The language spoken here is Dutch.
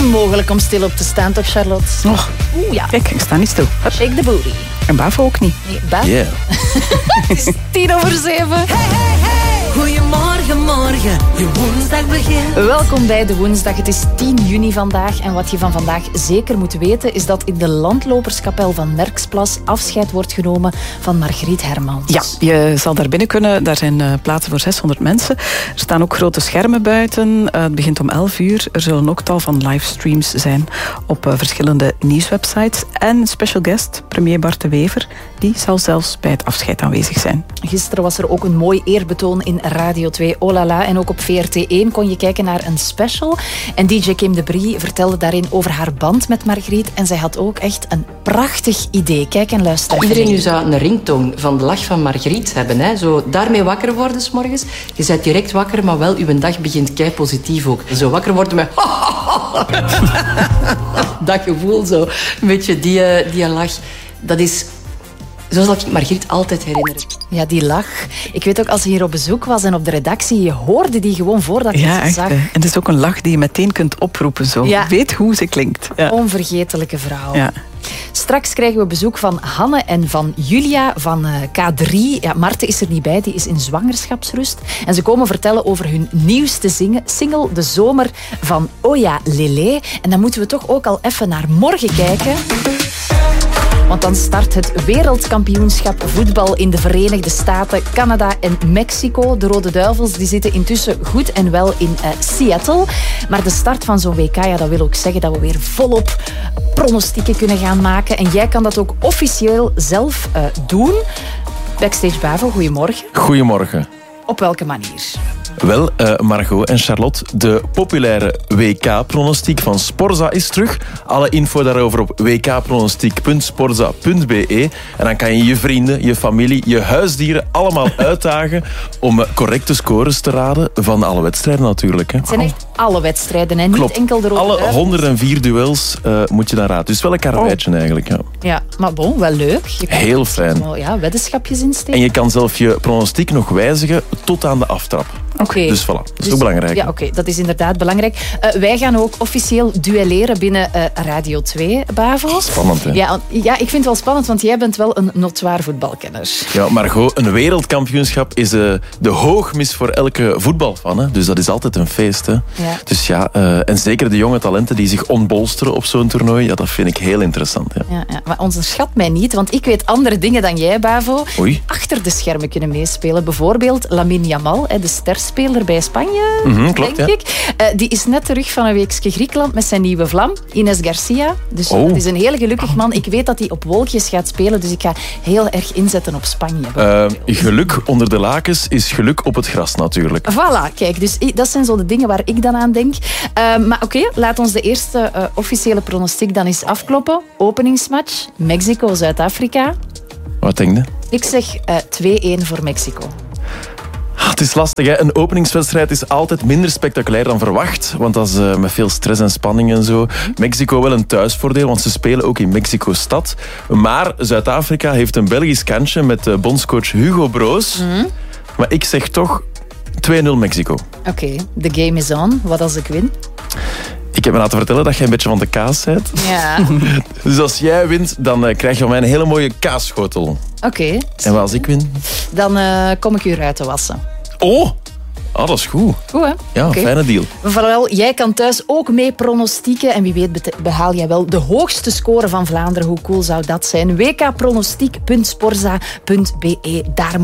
Onmogelijk om stil op te staan, toch, Charlotte? Oh, ja. Kijk, ik sta niet stil. Hup. Shake the booty. En Bavo ook niet. Nee, Bavo. Yeah. Het is 7:10. Goedemorgen, morgen, je woensdag begint. Welkom bij de woensdag. Het is 10 juni vandaag. En wat je van vandaag zeker moet weten, is dat in de landloperskapel van Merksplas afscheid wordt genomen van Margriet Hermans. Ja, je zal daar binnen kunnen. Daar zijn plaatsen voor 600 mensen. Er staan ook grote schermen buiten. Het begint om 11 uur. Er zullen ook tal van livestreams zijn op verschillende nieuwswebsites. En special guest, premier Bart de Wever, die zal zelfs bij het afscheid aanwezig zijn. Gisteren was er ook een mooi eerbetoon in Radio 2 Oh La La. En ook op VRT1 kon je kijken naar een special. En DJ Kim de Brie vertelde daarin over haar band met Margriet. En zij had ook echt een prachtig idee. Kijk en luister. Iedereen nu zou een ringtoon van de lach van Margriet hebben. Hè? Zo daarmee wakker worden 's morgens. Je bent direct wakker, maar wel, uw dag begint kei positief ook. Zo wakker worden met... dat gevoel zo. Een beetje die lach. Dat is... Zo zal ik Margriet altijd herinneren. Ja, die lach. Ik weet ook, als ze hier op bezoek was en op de redactie, je hoorde die gewoon voordat je Ja, ze echt. zag. En het is ook een lach die je meteen kunt oproepen. Zo. Ja. Je weet hoe ze klinkt. Ja. Onvergetelijke vrouw. Ja. Straks krijgen we bezoek van Hanne en van Julia van K3. Ja, Marten is er niet bij, die is in zwangerschapsrust. En ze komen vertellen over hun nieuwste single, De Zomer van Oya Lele. En dan moeten we toch ook al even naar morgen kijken. Want dan start het wereldkampioenschap voetbal in de Verenigde Staten, Canada en Mexico. De Rode Duivels die zitten intussen goed en wel in Seattle. Maar de start van zo'n WK, ja, dat wil ook zeggen dat we weer volop pronostieken kunnen gaan maken. En jij kan dat ook officieel zelf doen. Backstage Bavo, goedemorgen. Goedemorgen. Op welke manier? Wel, Margot en Charlotte, de populaire WK-pronostiek van Sporza is terug. Alle info daarover op wkpronostiek.sporza.be. En dan kan je je vrienden, je familie, je huisdieren allemaal uitdagen om correcte scores te raden van alle wedstrijden natuurlijk. Hè. Het zijn echt alle wedstrijden, hè? Niet Klopt. enkel de Rode Alle Duivels. 104 duels moet je dan raden. Dus wel een karweitje eigenlijk. Ja. Ja, maar bon, wel leuk. Je kan Heel er fijn. wel, ja, weddenschapjes insteken. En je kan zelf je pronostiek nog wijzigen tot aan de aftrap. Oké. Dus voilà, dat is ook belangrijk. Ja, oké, dat is inderdaad belangrijk. Wij gaan ook officieel duelleren binnen Radio 2, Bavo. Spannend, hè? Ja, ik vind het wel spannend, want jij bent wel een notoire voetbalkenner. Ja, Margot, een wereldkampioenschap is de hoogmis voor elke voetbalfan. Hè? Dus dat is altijd een feest. Hè? Ja. Dus ja, en zeker de jonge talenten die zich ontbolsteren op zo'n toernooi, ja, dat vind ik heel interessant. Ja. Ja, maar onderschat mij niet, want ik weet andere dingen dan jij, Bavo. Oei. Achter de schermen kunnen meespelen. Bijvoorbeeld Lamine Yamal, de sterspeler bij Spanje, klopt, denk ik. Die is net terug van een weekje Griekenland met zijn nieuwe vlam, Ines Garcia. Dus Oh. dat is een heel gelukkig man. Ik weet dat hij op wolkjes gaat spelen, dus ik ga heel erg inzetten op Spanje. Geluk onder de lakens is geluk op het gras natuurlijk. Voilà, kijk, dus dat zijn zo de dingen waar ik dan aan denk. Maar oké, laat ons de eerste officiële pronostiek dan eens afkloppen. Openingsmatch, Mexico-Zuid-Afrika. Wat denk je? Ik zeg 2-1 voor Mexico. Het is lastig, hè? Een openingswedstrijd is altijd minder spectaculair dan verwacht. Want dat is met veel stress en spanning en zo. Mexico wel een thuisvoordeel, want ze spelen ook in Mexico-stad. Maar Zuid-Afrika heeft een Belgisch kantje met bondscoach Hugo Broos. Maar ik zeg toch 2-0 Mexico. Oké, the game is on. Wat als ik win? Ik heb me laten vertellen dat jij een beetje van de kaas bent. Ja, Dus als jij wint, dan krijg je van mij een hele mooie kaasschotel. oké. En wat als ik win? Dan kom ik u eruit te wassen. Oh, dat is goed. Goed, hè? Ja, Oké. fijne deal. Vooral, jij kan thuis ook mee pronostieken. En wie weet behaal jij wel de hoogste score van Vlaanderen. Hoe cool zou dat zijn? wkpronostiek.sporza.be. Daar